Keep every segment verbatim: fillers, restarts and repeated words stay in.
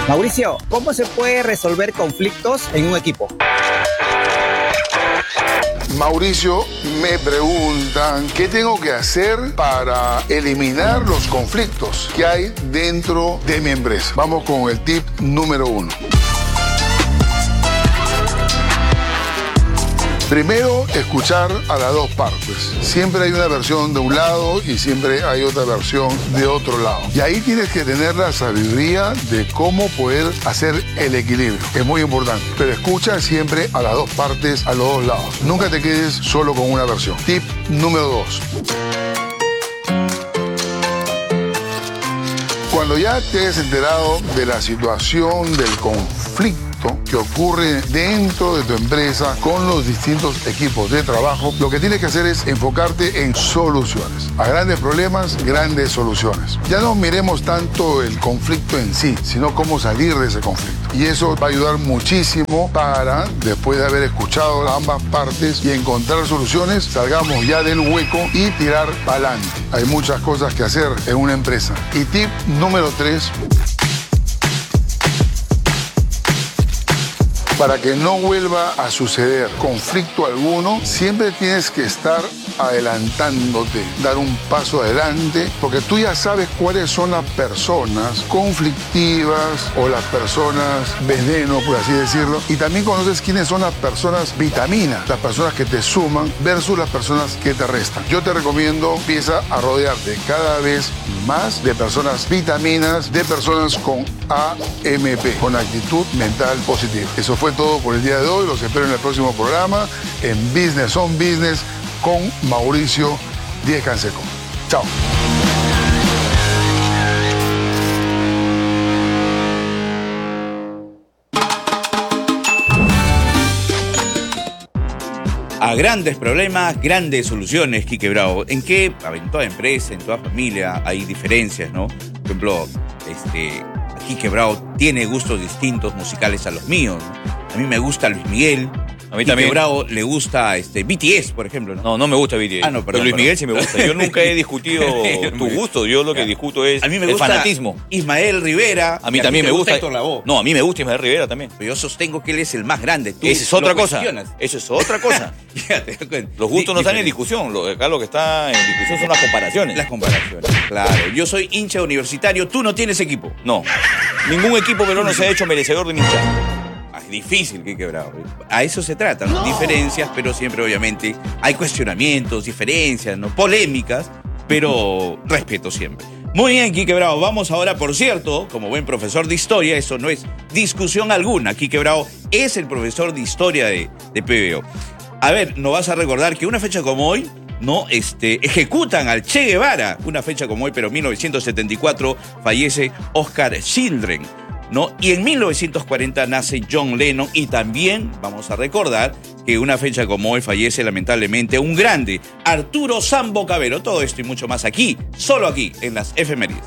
Mauricio, ¿cómo se puede resolver conflictos en un equipo? Mauricio, me preguntan qué tengo que hacer para eliminar los conflictos que hay dentro de mi empresa. Vamos con el tip número uno. Primero, escuchar a las dos partes. Siempre hay una versión de un lado y siempre hay otra versión de otro lado. Y ahí tienes que tener la sabiduría de cómo poder hacer el equilibrio. Es muy importante. Pero escucha siempre a las dos partes, a los dos lados. Nunca te quedes solo con una versión. Tip número dos. Cuando ya te hayas enterado de la situación del conflicto que ocurre dentro de tu empresa con los distintos equipos de trabajo, lo que tienes que hacer es enfocarte en soluciones. A grandes problemas, grandes soluciones. Ya no miremos tanto el conflicto en sí, sino cómo salir de ese conflicto. Y eso va a ayudar muchísimo para, después de haber escuchado a ambas partes y encontrar soluciones, salgamos ya del hueco y tirar para adelante. Hay muchas cosas que hacer en una empresa. Y tip número tres. Para que no vuelva a suceder conflicto alguno, siempre tienes que estar adelantándote, dar un paso adelante, porque tú ya sabes cuáles son las personas conflictivas o las personas veneno, por así decirlo, y también conoces quiénes son las personas vitamina, las personas que te suman versus las personas que te restan. Yo te recomiendo, empieza a rodearte cada vez más de personas vitaminas, de personas con A M P, con actitud mental positiva. Eso fue todo por el día de hoy. Los espero en el próximo programa en Business on Business con Mauricio Díez Canseco. Chao. A grandes problemas, grandes soluciones, Quique Bravo. ¿En qué? En toda empresa, en toda familia hay diferencias, ¿no? Por ejemplo, este, Quique Bravo tiene gustos distintos musicales a los míos, ¿no? A mí me gusta Luis Miguel. A mí Quique también. Bravo le gusta este, B T S, por ejemplo, ¿no? No, no me gusta B T S. Ah, no, perdón, Pero Luis perdón. Miguel sí me gusta. Yo nunca he discutido tu gusto. Yo lo que Ya. discuto es A mí me el gusta fanatismo. Ismael Rivera. A mí y también ti me te gusta. Héctor Lavoe. No, a mí me gusta Ismael Rivera también. Pero yo sostengo que él es el más grande. Tú Esa es otra lo cosa. cuestionas. Eso es otra cosa. Ya te das cuenta. Los gustos no están en Diferente. discusión. Lo, acá lo que está en discusión son las comparaciones. Las comparaciones, claro. Yo soy hincha universitario, tú no tienes equipo. No. Ningún equipo peruano se ha hecho merecedor de mi hinchada. Ah, es difícil, Quique Bravo. A eso se trata, ¿no? Diferencias, pero siempre, obviamente, hay cuestionamientos, diferencias, ¿no? Polémicas, pero respeto siempre. Muy bien, Quique Bravo. Vamos ahora, por cierto, como buen profesor de historia, eso no es discusión alguna. Quique Bravo es el profesor de historia de, de P B O. A ver, nos vas a recordar que una fecha como hoy, ¿no? Este, ejecutan al Che Guevara. Una fecha como hoy, pero en mil novecientos setenta y cuatro fallece Oscar Children, ¿no? Y en mil novecientos cuarenta nace John Lennon. Y también vamos a recordar que una fecha como hoy fallece lamentablemente un grande, Arturo Sambo Cabero. Todo esto y mucho más aquí, solo aquí, en las efemérides.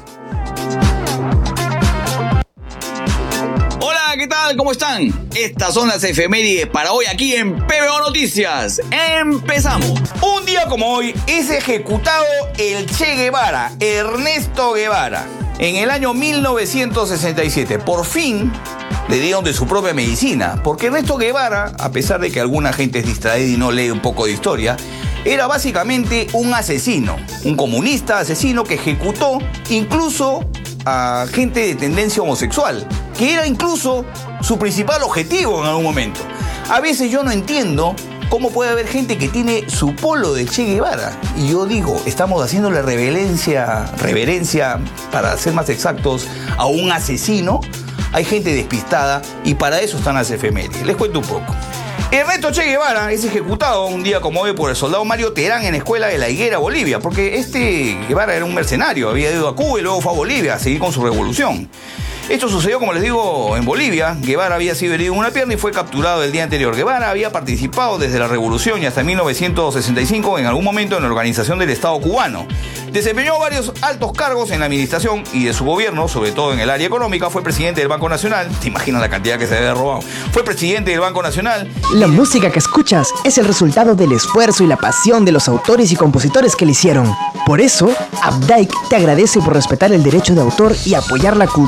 Hola, ¿qué tal? ¿Cómo están? Estas son las efemérides para hoy aquí en P B O Noticias. ¡Empezamos! Un día como hoy es ejecutado el Che Guevara, Ernesto Guevara, en el año mil novecientos sesenta y siete. Por fin le dieron de su propia medicina, porque Ernesto Guevara, a pesar de que alguna gente es distraída y no lee un poco de historia, era básicamente un asesino, un comunista asesino que ejecutó incluso a gente de tendencia homosexual, que era incluso su principal objetivo en algún momento. A veces yo no entiendo cómo puede haber gente que tiene su polo de Che Guevara. Y yo digo, estamos haciéndole reverencia, reverencia, para ser más exactos, a un asesino. Hay gente despistada y para eso están las efemérides. Les cuento un poco. Ernesto Che Guevara es ejecutado un día como hoy por el soldado Mario Terán en la escuela de La Higuera, Bolivia, porque este Guevara era un mercenario, había ido a Cuba y luego fue a Bolivia a seguir con su revolución. Esto sucedió, como les digo, en Bolivia. Guevara había sido herido en una pierna y fue capturado el día anterior. Guevara había participado desde la revolución y hasta mil novecientos sesenta y cinco en algún momento en la organización del Estado cubano. Desempeñó varios altos cargos en la administración y de su gobierno, sobre todo en el área económica. Fue presidente del Banco Nacional. ¿Te imaginas la cantidad que se había robado? Fue presidente del Banco Nacional. La música que escuchas es el resultado del esfuerzo y la pasión de los autores y compositores que le hicieron. Por eso, Updike te agradece por respetar el derecho de autor y apoyar la cultura musical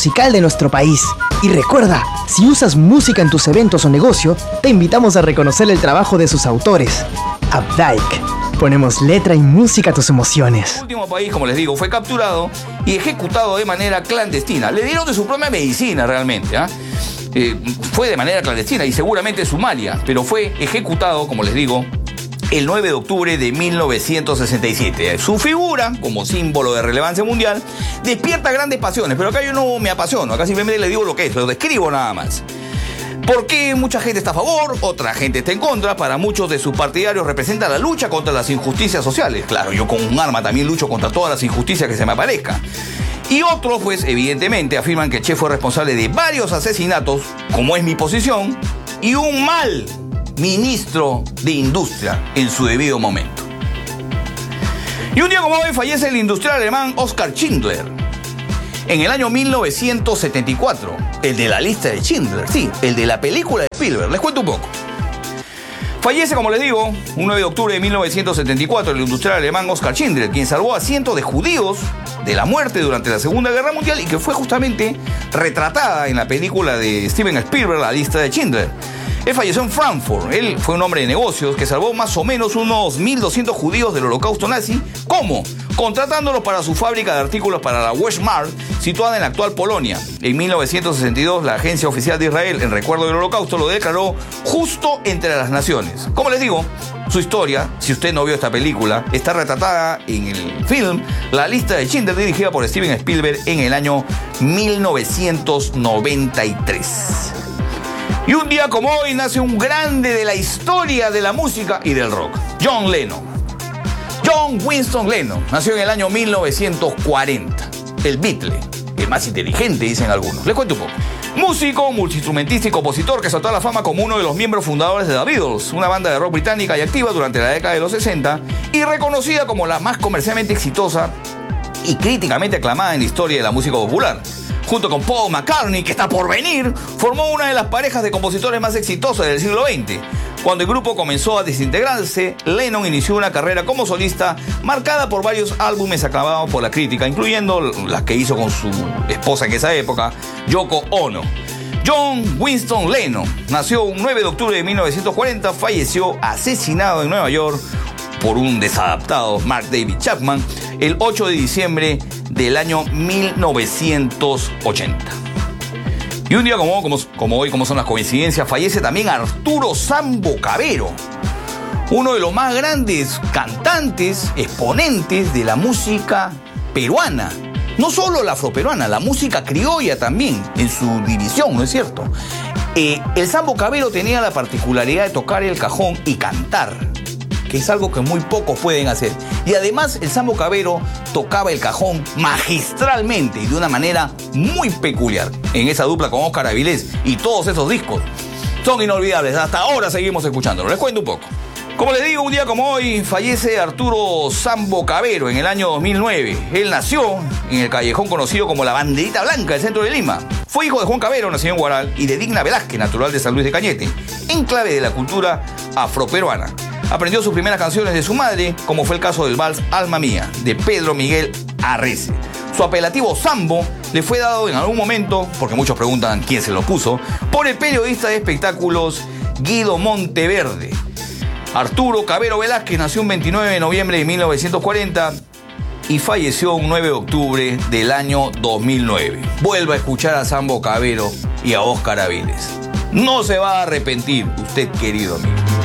musical de nuestro país. Y recuerda, si usas música en tus eventos o negocio, te invitamos a reconocer el trabajo de sus autores. Updike. Ponemos letra y música a tus emociones. El último país, como les digo, fue capturado y ejecutado de manera clandestina. Le dieron de su propia medicina realmente, ¿ah? Eh, fue de manera clandestina y seguramente Somalia, pero fue ejecutado, como les digo, el nueve de octubre de mil novecientos sesenta y siete. Su figura, como símbolo de relevancia mundial, despierta grandes pasiones, pero acá yo no me apasiono, acá simplemente le digo lo que es, lo describo nada más. Porque mucha gente está a favor, otra gente está en contra. Para muchos de sus partidarios representa la lucha contra las injusticias sociales. Claro, yo con un arma también lucho contra todas las injusticias que se me aparezcan. Y otros, pues, evidentemente, afirman que Che fue responsable de varios asesinatos, como es mi posición, y un mal ministro de Industria en su debido momento. Y un día como hoy fallece el industrial alemán Oskar Schindler. En el año mil novecientos setenta y cuatro, el de la lista de Schindler, sí, el de la película de Spielberg. Les cuento un poco. Fallece, como les digo, un nueve de octubre de mil novecientos setenta y cuatro, el industrial alemán Oskar Schindler, quien salvó a cientos de judíos de la muerte durante la Segunda Guerra Mundial y que fue justamente retratada en la película de Steven Spielberg, La lista de Schindler. Él falleció en Frankfurt. Él fue un hombre de negocios que salvó más o menos unos mil doscientos judíos del holocausto nazi. ¿Cómo? Contratándolos para su fábrica de artículos para la Wehrmacht, situada en la actual Polonia. En mil novecientos sesenta y dos, la Agencia Oficial de Israel, en recuerdo del holocausto, lo declaró justo entre las naciones. Como les digo, su historia, si usted no vio esta película, está retratada en el film La lista de Schindler, dirigida por Steven Spielberg en el año mil novecientos noventa y tres. Y un día como hoy nace un grande de la historia de la música y del rock, John Lennon. John Winston Lennon nació en el año mil novecientos cuarenta. El Beatle, el más inteligente, dicen algunos. Les cuento un poco. Músico, multiinstrumentista y compositor que saltó a la fama como uno de los miembros fundadores de The Beatles, una banda de rock británica y activa durante la década de los sesenta y reconocida como la más comercialmente exitosa y críticamente aclamada en la historia de la música popular. Junto con Paul McCartney, que está por venir, formó una de las parejas de compositores más exitosas del siglo veinte. Cuando el grupo comenzó a desintegrarse, Lennon inició una carrera como solista marcada por varios álbumes aclamados por la crítica, incluyendo las que hizo con su esposa en esa época, Yoko Ono. John Winston Lennon nació un nueve de octubre de mil novecientos cuarenta, falleció asesinado en Nueva York por un desadaptado Mark David Chapman el ocho de diciembre del año mil novecientos ochenta. Y un día como, como, como hoy, como son las coincidencias, fallece también Arturo Sambo Cabero, uno de los más grandes cantantes, exponentes de la música peruana. No solo la afroperuana, la música criolla también, en su división, ¿no es cierto? Eh, el Sambo Cabero tenía la particularidad de tocar el cajón y cantar, que es algo que muy pocos pueden hacer. Y además el Sambo Cabero tocaba el cajón magistralmente y de una manera muy peculiar. En esa dupla con Óscar Avilés y todos esos discos son inolvidables. Hasta ahora seguimos escuchándolo. Les cuento un poco. Como les digo, un día como hoy fallece Arturo Sambo Cabero en el año dos mil nueve. Él nació en el callejón conocido como la Banderita Blanca del centro de Lima. Fue hijo de Juan Cabero, nacido en Huaral, y de Digna Velázquez, natural de San Luis de Cañete, enclave de la cultura afroperuana. Aprendió sus primeras canciones de su madre, como fue el caso del vals Alma Mía, de Pedro Miguel Arrece. Su apelativo Sambo le fue dado en algún momento, porque muchos preguntan quién se lo puso, por el periodista de espectáculos Guido Monteverde. Arturo Cabero Velázquez nació un veintinueve de noviembre de mil novecientos cuarenta y falleció un nueve de octubre del año dos mil nueve. Vuelva a escuchar a Sambo Cabero y a Óscar Avilés. No se va a arrepentir, usted, querido amigo.